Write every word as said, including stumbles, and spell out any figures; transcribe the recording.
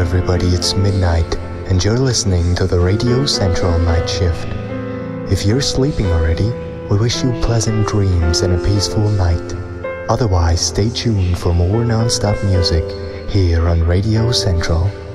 everybody, it's midnight, and you're listening to the Radio Central Night Shift. If you're sleeping already, we wish you pleasant dreams and a peaceful night. Otherwise, stay tuned for more non-stop music here on Radio Central.